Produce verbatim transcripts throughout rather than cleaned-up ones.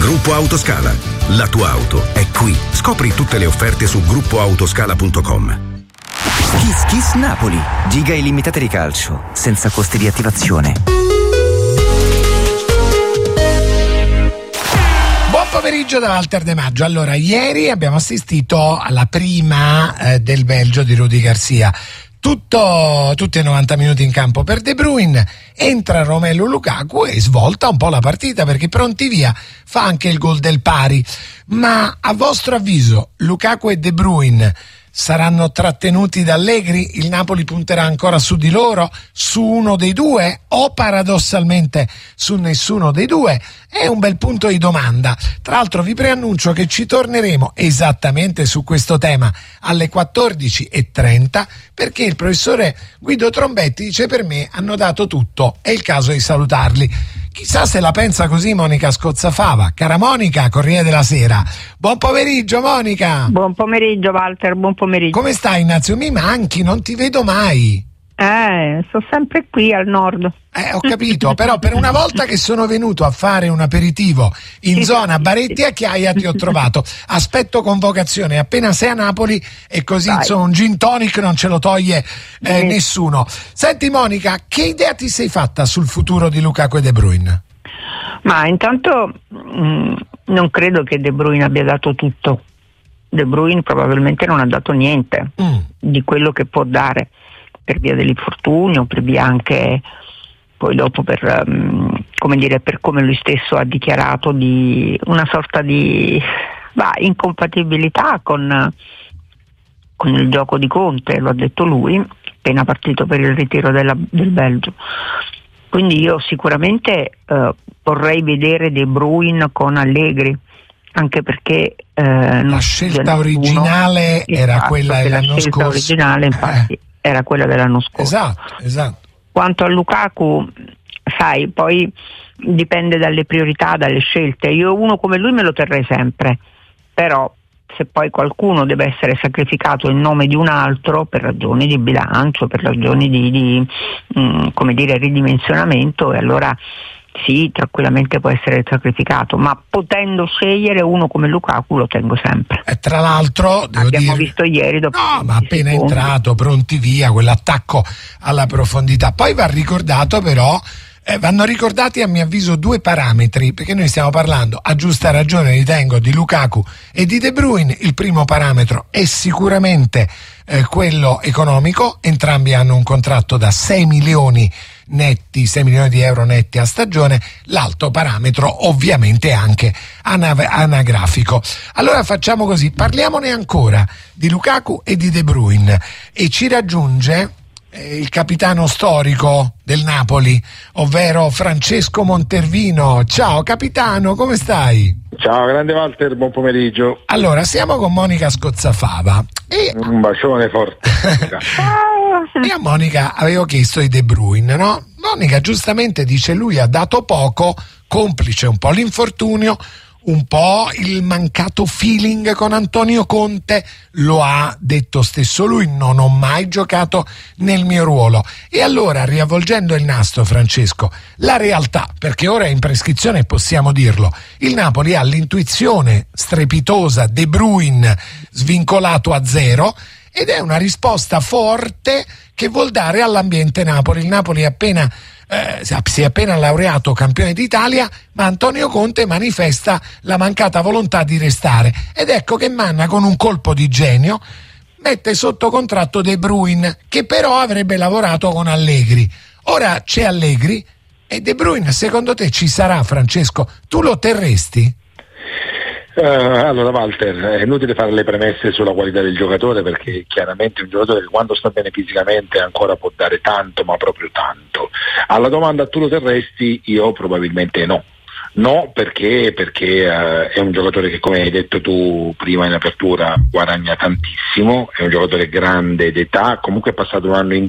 Gruppo Autoscala. La tua auto è qui. Scopri tutte le offerte su gruppo autoscala punto com. Kiss Kiss Napoli. Giga illimitate di calcio, senza costi di attivazione. Buon pomeriggio da Walter De Maggio. Allora, ieri abbiamo assistito alla prima eh, del Belgio di Rudi Garcia. Tutto, tutti e novanta minuti in campo per De Bruyne, entra Romelu Lukaku e svolta un po' la partita, perché pronti via fa anche il gol del pari. Ma a vostro avviso Lukaku e De Bruyne saranno trattenuti da Allegri? Il Napoli punterà ancora su di loro, su uno dei due, o paradossalmente su nessuno dei due? È un bel punto di domanda. Tra l'altro vi preannuncio che ci torneremo esattamente su questo tema alle quattordici e trenta, perché il professore Guido Trombetti dice: per me hanno dato tutto, è il caso di salutarli. Chissà se la pensa così Monica Scozzafava. Cara Monica, Corriere della Sera. Buon pomeriggio Monica. Buon pomeriggio Walter, buon pomeriggio. Come stai Ignazio? Mi manchi, non ti vedo mai. Eh, sto sempre qui al nord. Eh, ho capito, però per una volta che sono venuto a fare un aperitivo in sì, zona sì, Baretti a Chiaia ti ho trovato. Aspetto convocazione appena sei a Napoli e così insomma un gin tonic non ce lo toglie eh, nessuno. Senti Monica, che idea ti sei fatta sul futuro di Lukaku e De Bruyne? Ma intanto mh, non credo che De Bruyne abbia dato tutto. De Bruyne probabilmente non ha dato niente mm. di quello che può dare, per via dell'infortunio, per via anche poi dopo per um, come dire, per come lui stesso ha dichiarato, di una sorta di bah, incompatibilità con, con il gioco di Conte, lo ha detto lui, appena partito per il ritiro della, del Belgio. Quindi io sicuramente uh, vorrei vedere De Bruyne con Allegri, anche perché uh, la scelta originale era esatto, quella dell'anno la scelta scorso. originale infatti eh. era quella dell'anno scorso. Esatto, esatto. Quanto a Lukaku, sai, poi dipende dalle priorità, dalle scelte. Io uno come lui me lo terrei sempre, però se poi qualcuno deve essere sacrificato in nome di un altro per ragioni di bilancio, per ragioni di, di mh, come dire, ridimensionamento, e allora sì, tranquillamente può essere sacrificato, ma potendo scegliere uno come Lukaku lo tengo sempre. E tra l'altro devo abbiamo dire, visto ieri dopo no, ma appena secondi. entrato, pronti via, quell'attacco alla profondità. Poi va ricordato però eh, vanno ricordati a mio avviso due parametri, perché noi stiamo parlando, a giusta ragione ritengo, di Lukaku e di De Bruyne. Il primo parametro è sicuramente eh, quello economico, entrambi hanno un contratto da sei milioni netti, sei milioni di euro netti a stagione. L'altro parametro ovviamente è anche anav- anagrafico. Allora facciamo così, parliamone ancora di Lukaku e di De Bruyne, e ci raggiunge eh, il capitano storico del Napoli, ovvero Francesco Montervino. Ciao capitano, come stai? Ciao grande Walter, buon pomeriggio. Allora, siamo con Monica Scozzafava e un bacione forte. E a Monica avevo chiesto di De Bruyne, no? Monica giustamente dice: lui ha dato poco, complice un po' l'infortunio, un po' il mancato feeling con Antonio Conte, lo ha detto stesso lui, non ho mai giocato nel mio ruolo. E allora, riavvolgendo il nastro, Francesco, la realtà, perché ora è in prescrizione, possiamo dirlo, il Napoli ha l'intuizione strepitosa De Bruyne svincolato a zero, ed è una risposta forte che vuol dare all'ambiente Napoli. Il Napoli è appena eh, si è appena laureato campione d'Italia, ma Antonio Conte manifesta la mancata volontà di restare, ed ecco che Manna, con un colpo di genio, mette sotto contratto De Bruyne, che però avrebbe lavorato con Allegri. Ora c'è Allegri e De Bruyne, secondo te ci sarà, Francesco? Tu lo terresti? Uh, allora Walter, è inutile fare le premesse sulla qualità del giocatore, perché chiaramente un giocatore che quando sta bene fisicamente ancora può dare tanto, ma proprio tanto. Alla domanda tu lo terresti, io probabilmente no. No, perché perché uh, è un giocatore che, come hai detto tu prima in apertura, guadagna tantissimo, è un giocatore grande d'età, comunque è passato un anno in più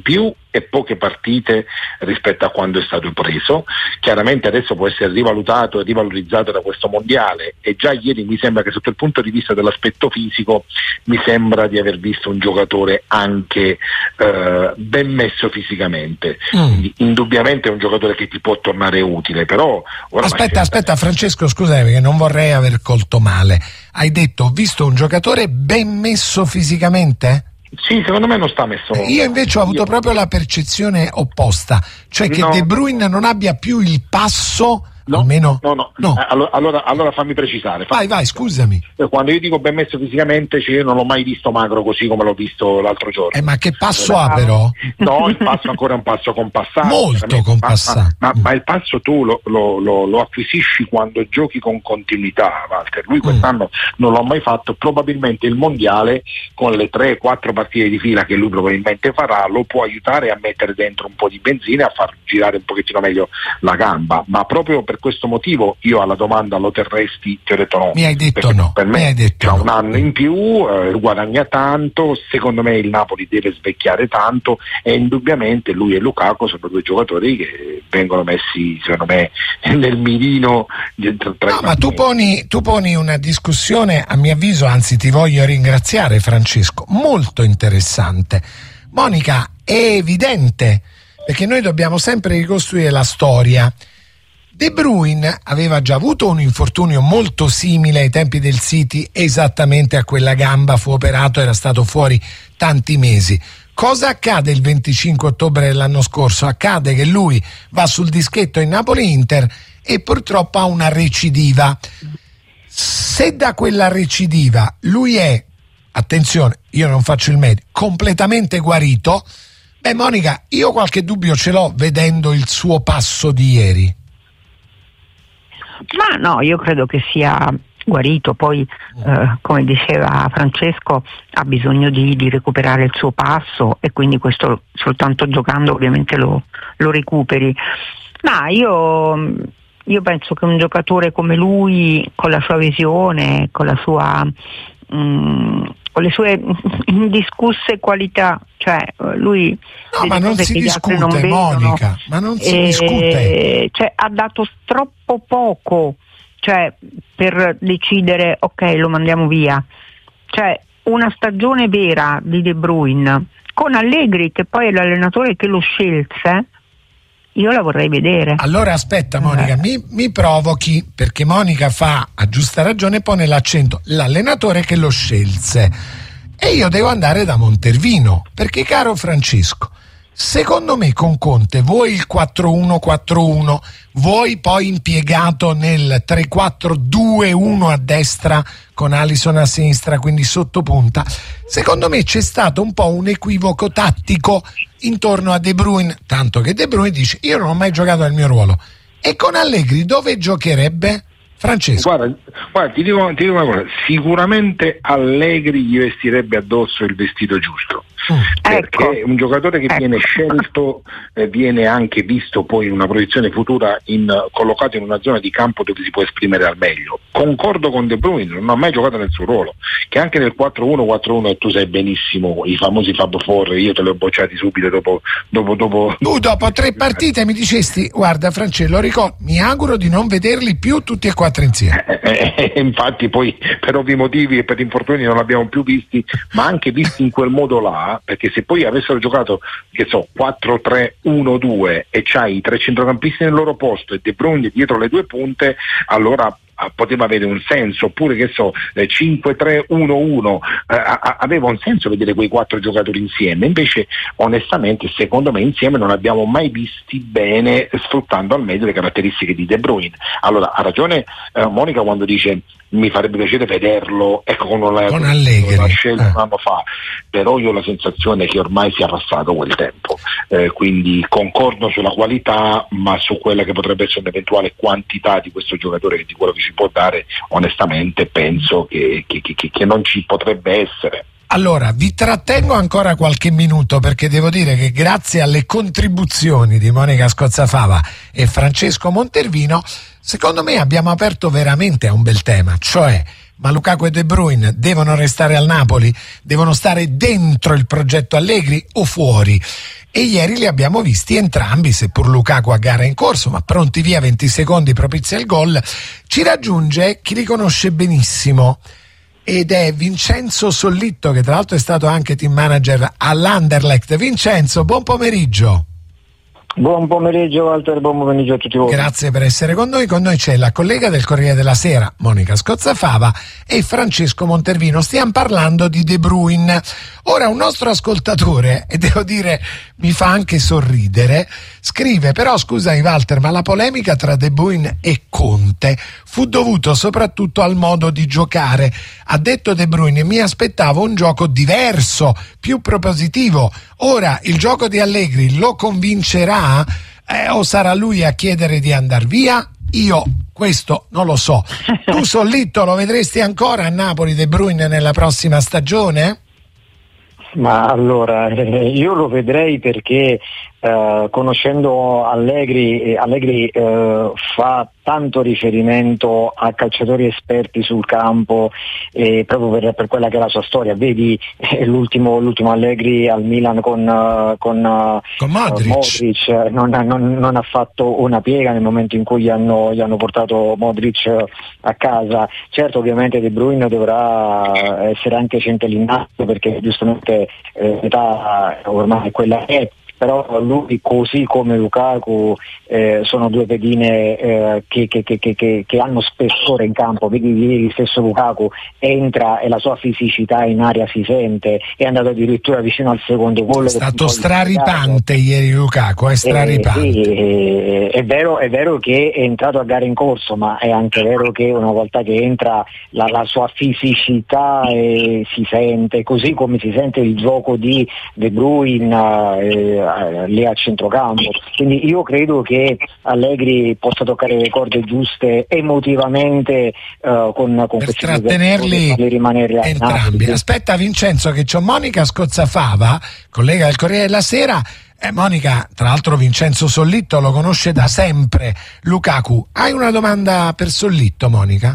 e poche partite rispetto a quando è stato preso. Chiaramente adesso può essere rivalutato e rivalorizzato da questo mondiale, e già ieri mi sembra che sotto il punto di vista dell'aspetto fisico mi sembra di aver visto un giocatore anche eh, ben messo fisicamente. Mm. Indubbiamente è un giocatore che ti può tornare utile, però ora aspetta aspetta Francesco, scusami perché non vorrei aver colto male. Hai detto ho visto un giocatore ben messo fisicamente? Sì, secondo me non sta messo. Io invece ho avuto io... proprio la percezione opposta, cioè che no. De Bruyne non abbia più il passo. No, almeno no, no, no. Allora, allora, allora fammi precisare. Vai, vai, scusami. Quando io dico ben messo fisicamente, cioè io non l'ho mai visto magro così come l'ho visto l'altro giorno. Eh, ma che passo ha però? No, il passo ancora è un passo compassato. Molto compassato. Ma, ma, ma il passo tu lo, lo, lo, lo acquisisci quando giochi con continuità, Walter. Lui quest'anno mm. non l'ha mai fatto, probabilmente il mondiale con le tre quattro partite di fila che lui probabilmente farà lo può aiutare a mettere dentro un po' di benzina e a far girare un pochettino meglio la gamba, ma proprio per questo motivo io alla domanda lo terresti ti ho detto no. Mi hai detto no. Per me c'ha un anno in più, eh, guadagna tanto, secondo me il Napoli deve svecchiare tanto e indubbiamente lui e Lukaku sono due giocatori che vengono messi secondo me nel mirino tra no, ma tu poni, tu poni una discussione, a mio avviso, anzi ti voglio ringraziare Francesco, molto interessante. Monica, è evidente, perché noi dobbiamo sempre ricostruire la storia. De Bruyne aveva già avuto un infortunio molto simile ai tempi del City, esattamente a quella gamba, fu operato, era stato fuori tanti mesi. Cosa accade il venticinque ottobre dell'anno scorso? Accade che lui va sul dischetto in Napoli-Inter e purtroppo ha una recidiva. Se da quella recidiva lui è, attenzione, io non faccio il medico, completamente guarito, beh Monica, io qualche dubbio ce l'ho vedendo il suo passo di ieri. Ma no, io credo che sia guarito, poi eh, come diceva Francesco ha bisogno di, di recuperare il suo passo e quindi questo soltanto giocando ovviamente lo, lo recuperi. Ma io, io penso che un giocatore come lui, con la sua visione, con la sua mh, con le sue indiscusse qualità, cioè lui no ma non si discute non Monica, ma non si e, discute, cioè ha dato troppo poco, cioè per decidere ok lo mandiamo via, cioè una stagione vera di De Bruyne con Allegri che poi è l'allenatore che lo scelse, io la vorrei vedere. Allora aspetta Monica, eh. mi, mi provochi, perché Monica fa a giusta ragione, pone l'accento l'allenatore che lo scelse e io devo andare da Montervino, perché caro Francesco, secondo me con Conte vuoi il quattro uno quattro uno, vuoi poi impiegato nel tre quattro due uno a destra con Alisson a sinistra, quindi sotto punta, secondo me c'è stato un po' un equivoco tattico intorno a De Bruyne, tanto che De Bruyne dice io non ho mai giocato nel mio ruolo, e con Allegri dove giocherebbe? Francesco. Guarda, guarda ti, dico, ti dico una cosa, sicuramente Allegri gli vestirebbe addosso il vestito giusto, mm. perché ecco. un giocatore che ecco. viene scelto eh, viene anche visto poi in una proiezione futura in, collocato in una zona di campo dove si può esprimere al meglio. Concordo con De Bruyne, non ha mai giocato nel suo ruolo, che anche nel quattro uno quattro uno, e tu sai benissimo i famosi Fab Four, io te li ho bocciati subito dopo dopo dopo tu dopo tre partite mi dicesti guarda Francesco, lo ricordo, mi auguro di non vederli più tutti e quattro insieme. Eh, eh, infatti poi per ovvi motivi e per infortuni non l'abbiamo più visti, ma anche visti in quel modo là, perché se poi avessero giocato che so quattro tre uno due e c'hai i tre centrocampisti nel loro posto e De Bruyne dietro le due punte, allora poteva avere un senso, oppure che so cinque tre uno uno eh, aveva un senso vedere quei quattro giocatori insieme, invece onestamente secondo me insieme non abbiamo mai visti bene, sfruttando al meglio le caratteristiche di De Bruyne. Allora ha ragione eh, Monica quando dice mi farebbe piacere vederlo ecco con, la, con Allegri la scelta eh. un anno fa, però io ho la sensazione che ormai sia passato quel tempo, eh, quindi concordo sulla qualità, ma su quella che potrebbe essere un'eventuale quantità di questo giocatore, che di quello che ci può dare onestamente penso che, che, che, che non ci potrebbe essere. Allora, vi trattengo ancora qualche minuto perché devo dire che grazie alle contribuzioni di Monica Scozzafava e Francesco Montervino secondo me abbiamo aperto veramente a un bel tema, cioè ma Lukaku e De Bruyne devono restare al Napoli, devono stare dentro il progetto Allegri o fuori? E ieri li abbiamo visti entrambi, seppur Lukaku a gara in corso, ma pronti via, venti secondi propizia il gol. Ci raggiunge chi li conosce benissimo ed è Vincenzo Sollitto, che tra l'altro è stato anche team manager all'Anderlecht. Vincenzo, buon pomeriggio. Buon pomeriggio Walter, buon pomeriggio a tutti voi. Grazie per essere con noi. Con noi c'è la collega del Corriere della Sera, Monica Scozzafava, e Francesco Montervino. Stiamo parlando di De Bruyne. Ora un nostro ascoltatore, e devo dire mi fa anche sorridere, scrive: però scusami Walter, ma la polemica tra De Bruyne e Conte fu dovuto soprattutto al modo di giocare. Ha detto De Bruyne: mi aspettavo un gioco diverso, più propositivo. Ora il gioco di Allegri lo convincerà eh, o sarà lui a chiedere di andar via? Io questo non lo so. Tu Sollitto lo vedresti ancora a Napoli De Bruyne nella prossima stagione? Ma allora, eh, io lo vedrei perché eh, conoscendo Allegri, eh, Allegri eh, fa tanto riferimento a calciatori esperti sul campo, eh, proprio per, per quella che è la sua storia. Vedi eh, l'ultimo, l'ultimo Allegri al Milan con, uh, con, uh, con Modric, uh, Modric non, non, non ha fatto una piega nel momento in cui gli hanno, gli hanno portato Modric a casa. Certo, ovviamente De Bruyne dovrà essere anche centellinato perché giustamente eh, l'età ormai è quella che è, però lui, così come Lukaku, eh, sono due pedine eh, che, che, che, che, che hanno spessore in campo. Vedi ieri stesso Lukaku entra e la sua fisicità in aria si sente, è andato addirittura vicino al secondo gol. È stato straripante ieri Lukaku, è straripante. Eh, sì, eh, è vero, è vero che è entrato a gara in corso, ma è anche vero che una volta che entra la, la sua fisicità eh, si sente, così come si sente il gioco di De Bruyne eh, lì a centrocampo. Quindi io credo che Allegri possa toccare le corde giuste emotivamente uh, con, con per trattenerli rimanere entrambi. Aspetta Vincenzo, che c'ho Monica Scozzafava, collega del Corriere della Sera. Eh, Monica, tra l'altro Vincenzo Sollitto lo conosce da sempre. Lukaku, hai una domanda per Sollitto, Monica?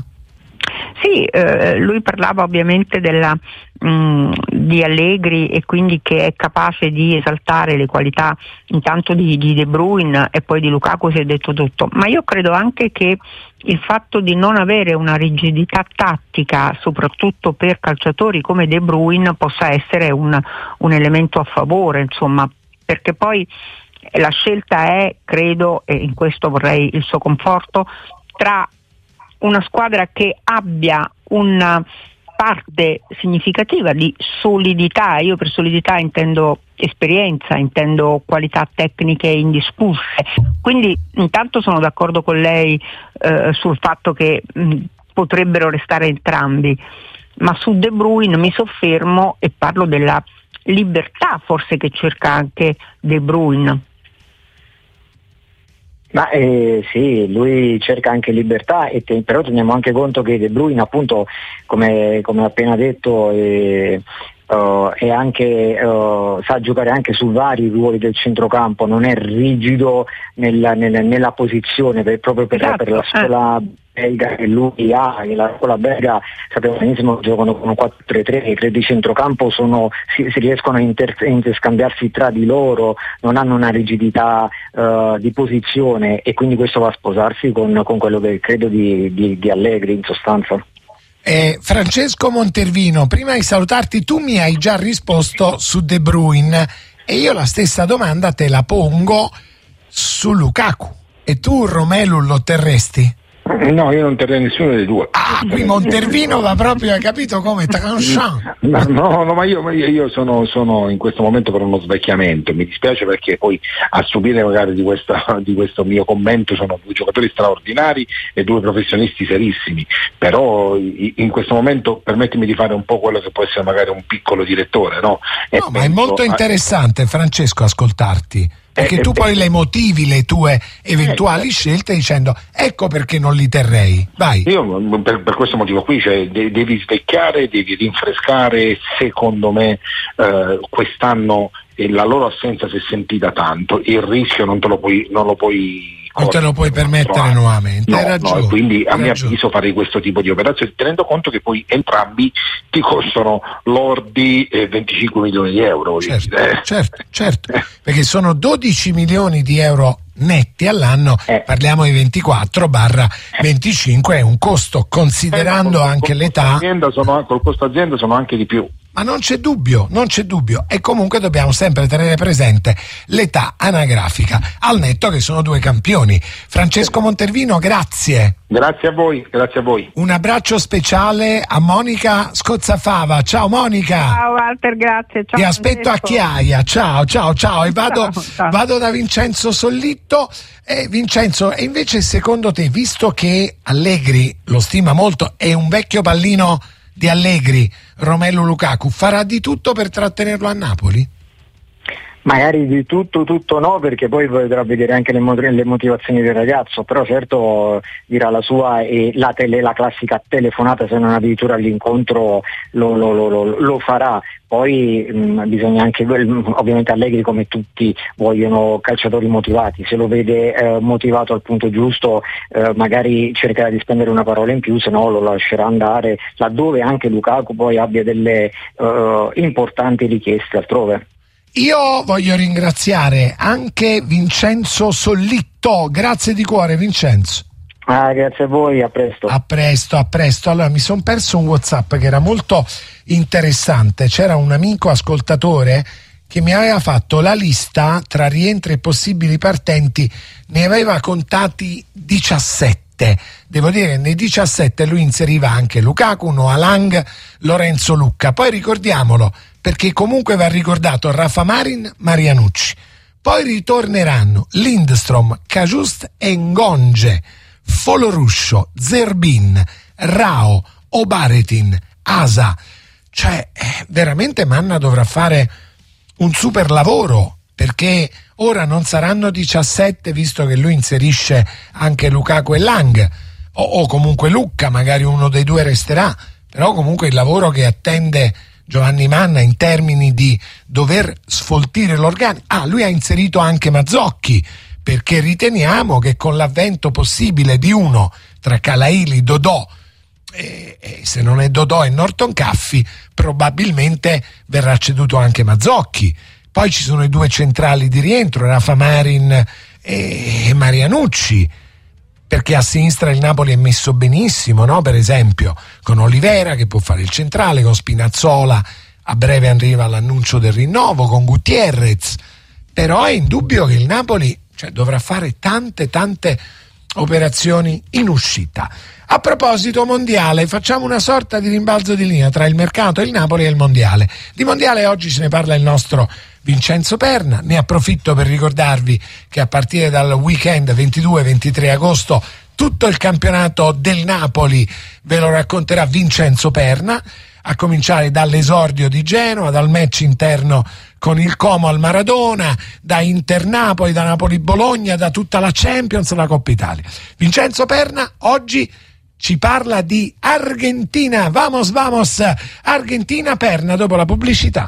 Sì, eh, lui parlava ovviamente della, mh, di Allegri e quindi che è capace di esaltare le qualità intanto di, di De Bruyne e poi di Lukaku, si è detto tutto, ma io credo anche che il fatto di non avere una rigidità tattica, soprattutto per calciatori come De Bruyne, possa essere un, un elemento a favore, insomma, perché poi la scelta è, credo, e in questo vorrei il suo conforto, tra una squadra che abbia una parte significativa di solidità. Io per solidità intendo esperienza, intendo qualità tecniche indiscusse, quindi intanto sono d'accordo con lei eh, sul fatto che mh, potrebbero restare entrambi, ma su De Bruyne mi soffermo e parlo della libertà forse che cerca anche De Bruyne. Ma eh, sì, lui cerca anche libertà, e te, però teniamo anche conto che De Bruyne, appunto, come, come ho appena detto, eh, uh, è anche, uh, sa giocare anche su vari ruoli del centrocampo, non è rigido nella, nella, nella posizione, per, proprio per, esatto. per la scuola belga che lui ha. La scuola belga, sappiamo benissimo, giocano con un quattro tre tre, i tre di centrocampo sono, si, si riescono a inter, interscambiarsi tra di loro, non hanno una rigidità uh, di posizione, e quindi questo va a sposarsi con, con quello che credo di, di, di Allegri in sostanza. Eh, Francesco Montervino, prima di salutarti, tu mi hai già risposto su De Bruyne e io la stessa domanda te la pongo su Lukaku. E tu Romelu lo terresti? No, io non terrei nessuno dei due. Ah, qui Montervino va proprio, hai capito come? No, no, no, ma io, io sono, sono in questo momento per uno svecchiamento. Mi dispiace perché poi a subire magari di, questa, di questo mio commento sono due giocatori straordinari e due professionisti serissimi. Però in questo momento permettimi di fare un po' quello che può essere magari un piccolo direttore, no? E no, ma è molto a... interessante, Francesco, ascoltarti. Perché eh, tu eh, poi le motivi le tue eventuali eh, scelte dicendo ecco perché non li terrei. Vai. Io per, per questo motivo qui, cioè, de- devi svecchiare, devi rinfrescare. Secondo me eh, quest'anno eh, la loro assenza si è sentita tanto, il rischio non te lo puoi, non lo puoi non te lo puoi permettere nuovamente. No, hai ragione, no, quindi a mio ragione. avviso farei questo tipo di operazioni, tenendo conto che poi entrambi ti costano lordi eh, venticinque milioni di euro. Certo, eh. certo, certo, perché sono dodici milioni di euro netti all'anno, eh. parliamo di ventiquattro barra venticinque, è un costo considerando eh, anche col l'età. Azienda sono, col costo azienda sono anche di più. Ma non c'è dubbio, non c'è dubbio. E comunque dobbiamo sempre tenere presente l'età anagrafica, al netto che sono due campioni. Francesco Montervino, grazie. Grazie a voi, grazie a voi. Un abbraccio speciale a Monica Scozzafava. Ciao Monica. Ciao Walter, grazie. Ciao, Ti aspetto a Chiaia. Ciao, ciao, ciao. E vado, ciao, ciao. vado da Vincenzo Sollitto. E Vincenzo, e invece secondo te, visto che Allegri lo stima molto, è un vecchio pallino di Allegri, Romelu Lukaku, farà di tutto per trattenerlo a Napoli? Magari di tutto, tutto no, perché poi potrà vedere anche le, mot- le motivazioni del ragazzo, però certo dirà la sua e la, tele- la classica telefonata, se non addirittura all'incontro, lo, lo, lo, lo, lo farà. Poi mh, bisogna anche, ovviamente Allegri come tutti vogliono calciatori motivati, se lo vede eh, motivato al punto giusto eh, magari cercherà di spendere una parola in più, se no lo lascerà andare, laddove anche Lukaku poi abbia delle eh, importanti richieste altrove. Io voglio ringraziare anche Vincenzo Sollitto, grazie di cuore Vincenzo. Ah, grazie a voi, a presto. A presto, a presto. Allora, mi sono perso un WhatsApp che era molto interessante. C'era un amico ascoltatore che mi aveva fatto la lista tra rientri e possibili partenti, ne aveva contati diciassette. Devo dire che nei diciassette lui inseriva anche Lukaku, Noah Lang, Lorenzo Lucca. Poi ricordiamolo, perché comunque va ricordato Rafa Marin, Marianucci. Poi ritorneranno Lindstrom, Cajuste e Ngonge, Foloruscio, Zerbin, Rao, Obaretin, Asa. Cioè, eh, veramente Manna dovrà fare un super lavoro, perché ora non saranno diciassette, visto che lui inserisce anche Lukaku e Lang, o, o comunque Lucca, magari uno dei due resterà, però comunque il lavoro che attende Giovanni Manna in termini di dover sfoltire l'organico. Ah, lui ha inserito anche Mazzocchi, perché riteniamo che con l'avvento possibile di uno tra Calaili, Dodò e, e se non è Dodò e Norton Caffi, probabilmente verrà ceduto anche Mazzocchi. Poi ci sono i due centrali di rientro, Rafa Marin e Marianucci, perché a sinistra il Napoli è messo benissimo, no? Per esempio con Olivera che può fare il centrale, con Spinazzola a breve arriva l'annuncio del rinnovo, con Gutierrez, però è indubbio che il Napoli, cioè, dovrà fare tante tante operazioni in uscita. A proposito mondiale, facciamo una sorta di rimbalzo di linea tra il mercato, il Napoli e il mondiale. Di mondiale oggi ce ne parla il nostro Vincenzo Perna, ne approfitto per ricordarvi che a partire dal weekend ventidue ventitré agosto tutto il campionato del Napoli ve lo racconterà Vincenzo Perna, a cominciare dall'esordio di Genova, dal match interno con il Como al Maradona, da Inter-Napoli, da Napoli-Bologna, da tutta la Champions, la Coppa Italia. Vincenzo Perna oggi ci parla di Argentina. Vamos, vamos, Argentina. Perna dopo la pubblicità.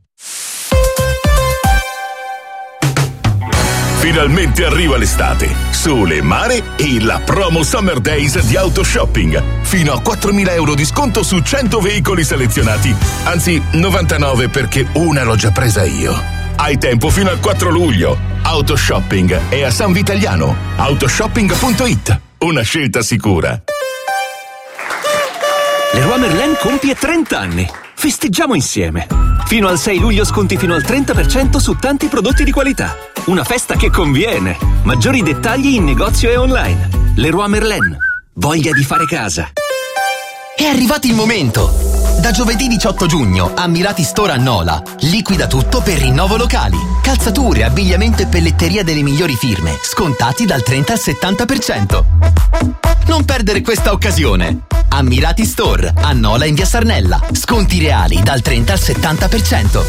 Finalmente arriva l'estate, sole, mare e la promo Summer Days di Autoshopping. Fino a quattromila euro di sconto su cento veicoli selezionati. Anzi, novantanove perché una l'ho già presa io. Hai tempo fino al quattro luglio. Autoshopping è a San Vitaliano. Autoshopping punto it. Una scelta sicura. Leroy Merlin compie trenta anni. Festeggiamo insieme. Fino al sei luglio sconti fino al trenta per cento su tanti prodotti di qualità. Una festa che conviene. Maggiori dettagli in negozio e online. Leroy Merlin. Voglia di fare casa. È arrivato il momento. Da giovedì diciotto giugno, Ammirati Store a Nola liquida tutto per rinnovo locali. Calzature, abbigliamento e pelletteria delle migliori firme, scontati dal trenta al settanta per cento. Non perdere questa occasione. Ammirati Store a Nola in via Sarnella. Sconti reali dal trenta al settanta per cento.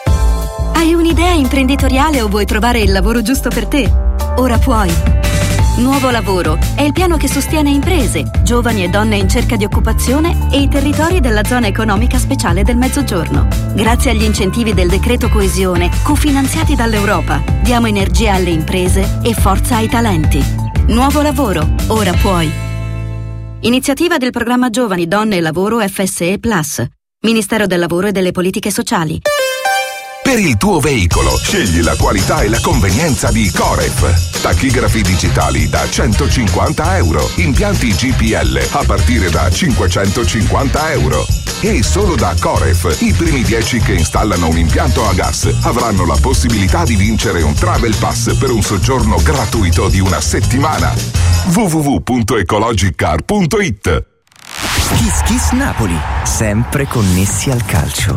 Hai un'idea imprenditoriale o vuoi trovare il lavoro giusto per te? Ora puoi. Nuovo Lavoro è il piano che sostiene imprese, giovani e donne in cerca di occupazione e i territori della zona economica speciale del Mezzogiorno. Grazie agli incentivi del decreto coesione, cofinanziati dall'Europa, diamo energia alle imprese e forza ai talenti. Nuovo Lavoro, ora puoi. Iniziativa del programma Giovani, Donne e Lavoro F S E Plus, Ministero del Lavoro e delle Politiche Sociali. Per il tuo veicolo, scegli la qualità e la convenienza di Coref. Tachigrafi digitali da centocinquanta euro. Impianti G P L a partire da cinquecentocinquanta euro. E solo da Coref, i primi dieci che installano un impianto a gas avranno la possibilità di vincere un Travel Pass per un soggiorno gratuito di una settimana. w w w punto ecologicar punto i t. Kiss Kiss Napoli, sempre connessi al calcio.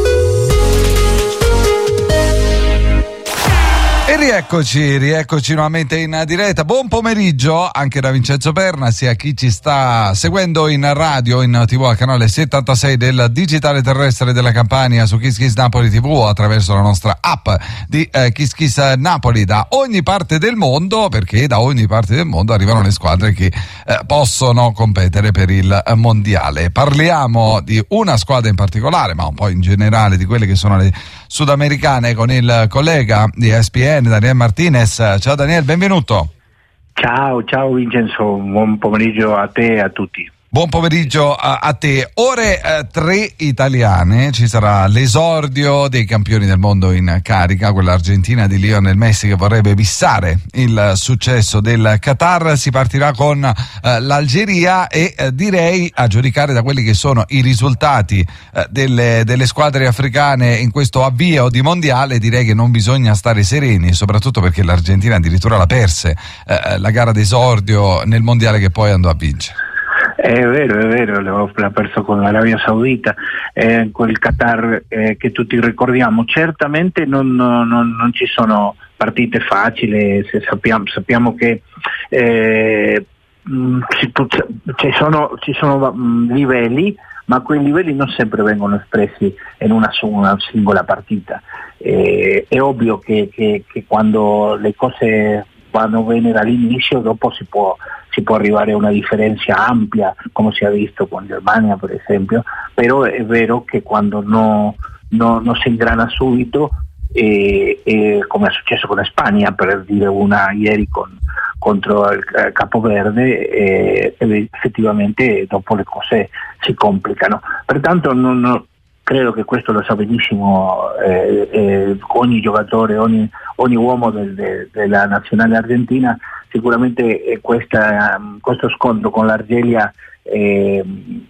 E rieccoci, rieccoci nuovamente in diretta. Buon pomeriggio anche da Vincenzo Perna, sia chi ci sta seguendo in radio, in tivù al canale settantasei del digitale terrestre della Campania, su Kiss Kiss Napoli tivù, attraverso la nostra app di eh, Kiss Kiss Napoli, da ogni parte del mondo, perché da ogni parte del mondo arrivano le squadre che eh, possono competere per il eh, mondiale. Parliamo di una squadra in particolare, ma un po' in generale di quelle che sono le sudamericane, con il collega di E S P N Daniel Martinez. Ciao Daniel, benvenuto. Ciao, ciao Vincenzo, buon pomeriggio a te e a tutti. Buon pomeriggio a, a te. Ore eh, tre italiane, ci sarà l'esordio dei campioni del mondo in carica, quella argentina di Lionel Messi che vorrebbe bissare il successo del Qatar. Si partirà con eh, l'Algeria e eh, direi, a giudicare da quelli che sono i risultati eh, delle, delle squadre africane in questo avvio di mondiale, direi che non bisogna stare sereni, soprattutto perché l'Argentina addirittura la perse eh, la gara d'esordio nel mondiale che poi andò a vincere. È vero, è vero, l'ha perso con l'Arabia Saudita, eh, quel Qatar eh, che tutti ricordiamo. Certamente non, non, non ci sono partite facili, se sappiamo, sappiamo che eh, ci, ci sono, ci sono livelli, ma quei livelli non sempre vengono espressi in una, una singola partita. Eh, è ovvio che, che, che quando le cose vanno bene dall'inizio, dopo si può si può arrivare a una differenza ampia, come si è visto con Germania per esempio, però è vero che quando no, no, no si ingrana subito, e, e come è successo con la Spagna, per dire una ieri con, contro il eh, Capoverde, e, e effettivamente dopo le cose si complicano. Pertanto non, non credo che questo lo sa benissimo eh, eh, ogni giocatore, ogni, ogni uomo del, de, della nazionale argentina. Sicuramente eh, questa, um, questo scontro con l'Argelia eh,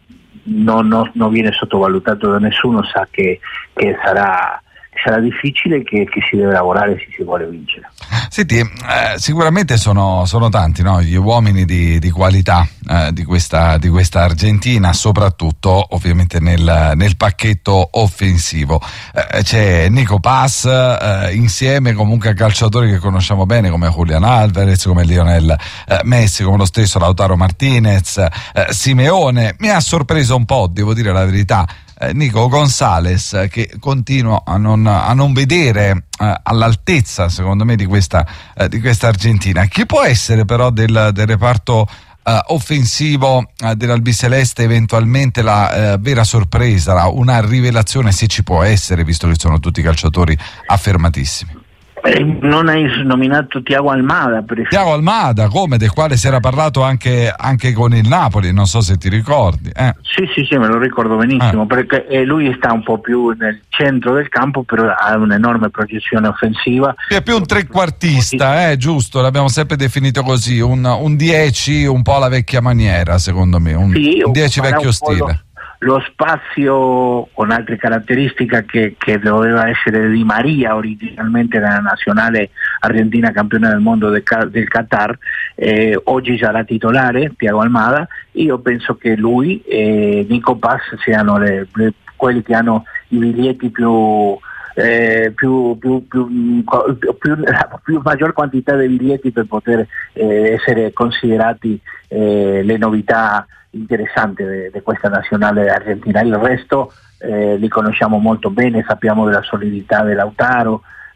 non, non, non viene sottovalutato da nessuno, sa che, che sarà, sarà difficile, che, che si deve lavorare se si vuole vincere. Senti, eh, sicuramente sono, sono tanti, no, gli uomini di, di qualità eh, di, questa, di questa Argentina, soprattutto ovviamente nel, nel pacchetto offensivo. Eh, c'è Nico Paz, eh, insieme comunque a calciatori che conosciamo bene come Julián Álvarez, come Lionel eh, Messi, come lo stesso Lautaro Martinez, eh, Simeone. Mi ha sorpreso un po', devo dire la verità, Nico Gonzalez, che continua a non, a non vedere eh, all'altezza, secondo me, di questa, eh, di questa Argentina. Chi può essere però del, del reparto eh, offensivo eh, dell'Albiceleste eventualmente la eh, vera sorpresa, una rivelazione, se ci può essere, visto che sono tutti calciatori affermatissimi? Eh, non hai nominato Thiago Almada, per esempio. Thiago Almada, come, del quale si era parlato anche, anche con il Napoli, non so se ti ricordi. Eh. Sì, sì, sì, me lo ricordo benissimo, eh. perché eh, lui sta un po' più nel centro del campo, però ha un'enorme proiezione offensiva. È più un trequartista, eh, giusto, l'abbiamo sempre definito così, un, un dieci un po' alla vecchia maniera, secondo me, un, sì, un dieci vecchio stile. Lo spazio con altre caratteristiche che, che doveva essere Di Maria originalmente nella nazionale argentina campione del mondo del, del Qatar, eh, oggi sarà titolare Thiago Almada. Io penso che lui e Nico Paz siano le, le, quelli che hanno i biglietti più Eh, più, più, più, più, più maggior quantità di biglietti per poter eh, essere considerati eh, le novità interessanti di questa nazionale argentina. Il resto eh, li conosciamo molto bene, sappiamo della solidità di Lautaro,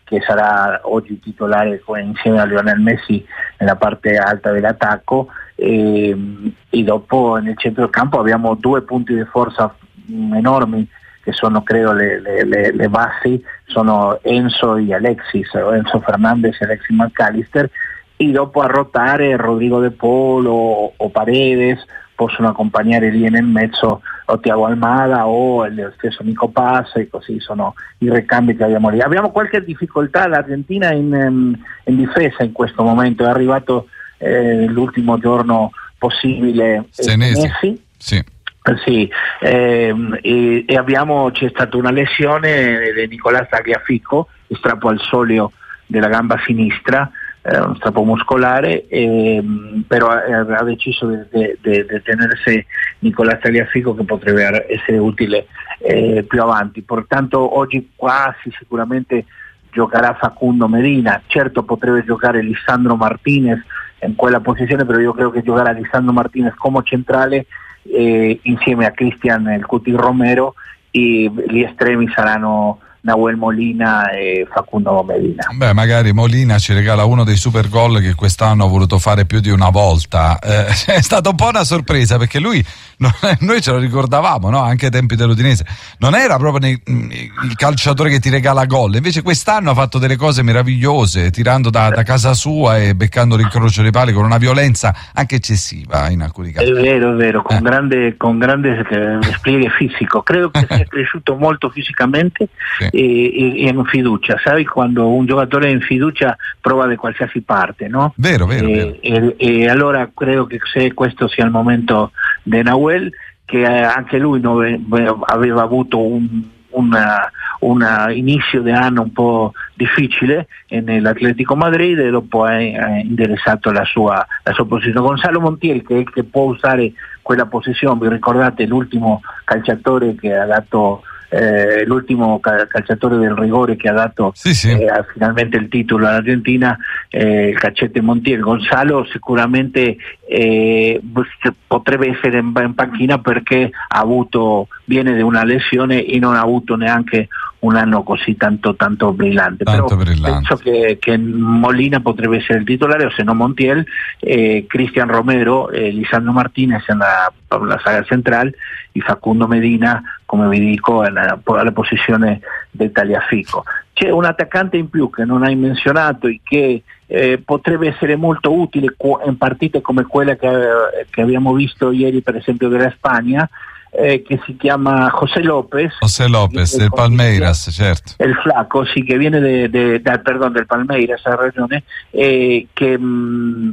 che sarà oggi titolare insieme a Lionel Messi nella parte alta dell'attacco, e, e dopo nel centrocampo abbiamo due punti di forza enormi che sono credo le, le, le, le basi, sono Enzo e Alexis, Enzo Fernandez e Alexis McAllister, e dopo a rotare Rodrigo De Paul o, o Paredes, possono accompagnare lì nel mezzo o Thiago Almada o lo stesso Nico Paz, e così sono i ricambi che abbiamo lì. Abbiamo qualche difficoltà l'Argentina in, in difesa in questo momento, è arrivato eh, l'ultimo giorno possibile Senesi. Messi. Sì. Sì, ehm, e, e abbiamo, c'è stata una lesione di Nicolás Tagliafico, strappo al soleo della gamba sinistra, eh, un strappo muscolare, ehm, però ha deciso di tenersi Nicolás Tagliafico, che potrebbe essere utile eh, più avanti. Pertanto oggi quasi sicuramente giocherà Facundo Medina, certo potrebbe giocare Lisandro Martinez in quella posizione, però io credo che giocherà Lisandro Martinez come centrale, Eh, insieme a Cristian El Cuti Romero, e gli estremi saranno Nahuel Molina e Facundo Medina. Beh, magari Molina ci regala uno dei super gol che quest'anno ha voluto fare più di una volta. Eh, è stata un po' una sorpresa, perché lui non è, noi ce lo ricordavamo, no? Anche ai tempi dell'Udinese non era proprio nei, il calciatore che ti regala gol, invece quest'anno ha fatto delle cose meravigliose, tirando da, da casa sua e beccando l'incrocio dei pali con una violenza anche eccessiva in alcuni casi. È vero, è vero, con eh. grande, con grande eh, spliegue fisico, credo che sia cresciuto molto fisicamente. Sì. E, e, e in fiducia, sai, quando un giocatore è in fiducia prova da qualsiasi parte, no? Vero, vero, e, vero. E, e allora credo che se questo sia il momento di Nahuel, che eh, anche lui no, aveva avuto un una, un inizio di anno un po' difficile nell'Atletico Madrid, e dopo ha interessato la sua, la sua posizione. Gonzalo Montiel, che, che può usare quella posizione, vi ricordate l'ultimo calciatore che ha dato Eh, l'ultimo calciatore del rigore che ha dato sì, sì. Eh, finalmente il titolo all'Argentina, eh, il Cacchete Montiel. Gonzalo sicuramente eh, potrebbe essere in, in panchina, perché ha avuto, viene da una lesione e non ha avuto neanche un anno così tanto tanto brillante, tanto però brillante. Penso che, che Molina potrebbe essere il titolare, o se no Montiel, eh, Cristian Romero e eh, Lisandro Martinez nella la saga central, e Facundo Medina, come vi dico, alla, alla posizione del Tagliafico. C'è un attaccante in più che non hai menzionato e che eh, potrebbe essere molto utile in partite come quella che, che abbiamo visto ieri, per esempio della Spagna, Eh, che si chiama José López. José López del Palmeiras, certo. El flaco, sì, che viene de, de, de, perdón, del Palmeiras, ha ragione, eh, che mh,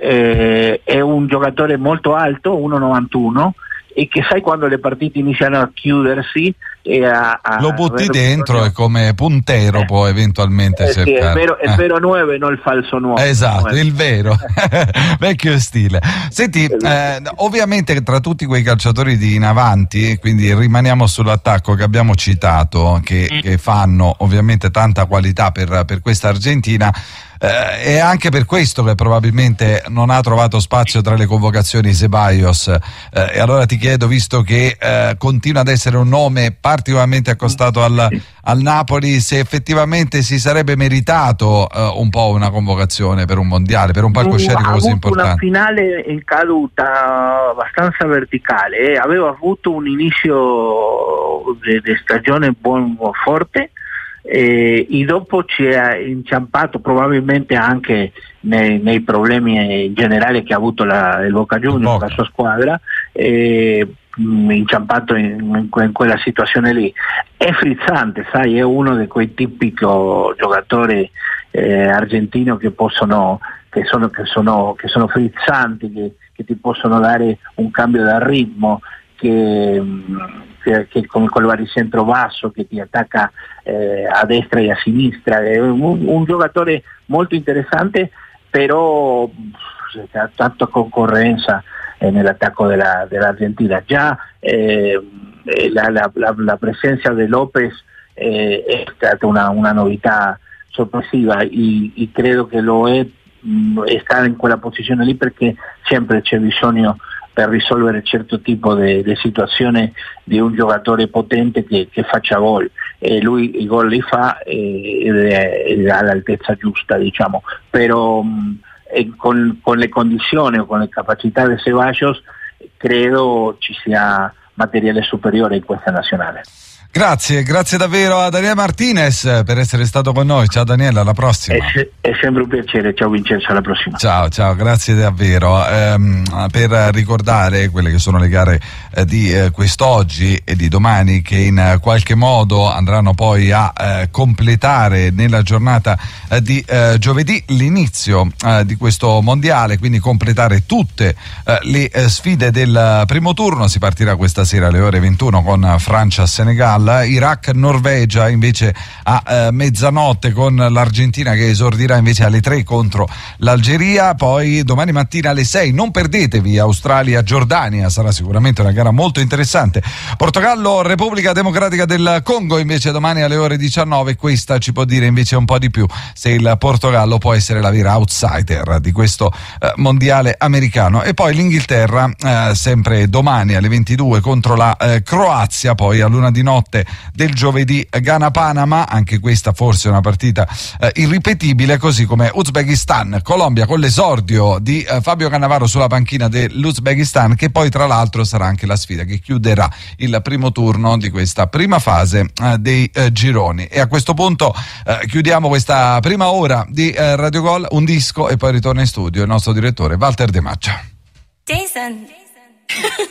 eh, è un giocatore molto alto, uno virgola novantuno, e che sai, quando le partite iniziano a chiudersi e a, a lo butti dentro bisogno... e come puntero eh. può eventualmente eh, cercare. Sì, è vero, eh. il vero nove, non il falso nuovo. Esatto, nuove. Il vero vecchio stile. Senti, eh, ovviamente tra tutti quei calciatori di in avanti, quindi rimaniamo sull'attacco che abbiamo citato, che, che fanno ovviamente tanta qualità per, per questa Argentina. Eh, è anche per questo che probabilmente non ha trovato spazio tra le convocazioni Ceballos, eh, e allora ti chiedo, visto che eh, continua ad essere un nome particolarmente accostato al, al Napoli, se effettivamente si sarebbe meritato eh, un po' una convocazione per un mondiale, per un palcoscenico così importante. Una finale in caduta abbastanza verticale, eh. aveva avuto un inizio di stagione buon forte, Eh, e dopo ci ha inciampato probabilmente anche nei, nei problemi generali che ha avuto la, il Boca Juniors, Boca. la sua squadra, eh, inciampato in, in, in quella situazione lì. È frizzante, sai, è uno di quei tipico giocatori eh, argentino che possono che sono, che sono, che sono frizzanti, che, che ti possono dare un cambio di ritmo, che Che, che come quel baricentro basso che ti attacca eh, a destra e a sinistra. È un, un giocatore molto interessante, però ha tanta concorrenza eh, nell'attacco della, dell'Argentina. Già eh, la, la, la, la presenza di López eh, è stata una, una novità sorpresiva, e, e credo che lo è, mh, stare in quella posizione lì, perché sempre c'è bisogno per risolvere certo tipo di situazione di un giocatore potente che, che faccia gol, e lui i gol li fa e, ed è all'altezza giusta, diciamo, però mh, con, con le condizioni o con le capacità di Ceballos credo ci sia materiale superiore in questa nazionale. Grazie, grazie davvero a Daniele Martinez per essere stato con noi. Ciao Daniele, alla prossima. È, se- è sempre un piacere, ciao Vincenzo, alla prossima. Ciao, ciao, grazie davvero. Ehm, per ricordare quelle che sono le gare eh, di eh, quest'oggi e di domani, che in eh, qualche modo andranno poi a eh, completare nella giornata eh, di eh, giovedì l'inizio eh, di questo mondiale, quindi completare tutte eh, le eh, sfide del primo turno. Si partirà questa sera alle ore ventuno con Francia-Senegal, Iraq-Norvegia invece a eh, mezzanotte, con l'Argentina che esordirà invece alle tre contro l'Algeria. Poi domani mattina alle sei non perdetevi Australia-Giordania, sarà sicuramente una gara molto interessante. Portogallo-Repubblica Democratica del Congo invece domani alle ore diciannove. Questa ci può dire invece un po' di più se il Portogallo può essere la vera outsider di questo eh, mondiale americano. E poi l'Inghilterra eh, sempre domani alle ventidue contro la eh, Croazia. Poi a luna di notte del giovedì Ghana-Panama, anche questa forse una partita eh, irripetibile, così come Uzbekistan-Colombia, con l'esordio di eh, Fabio Cannavaro sulla panchina dell'Uzbekistan, che poi tra l'altro sarà anche la sfida che chiuderà il primo turno di questa prima fase eh, dei eh, gironi. E a questo punto eh, chiudiamo questa prima ora di eh, Radio Gol, un disco, e poi ritorna in studio il nostro direttore Walter De Maccia. Jason.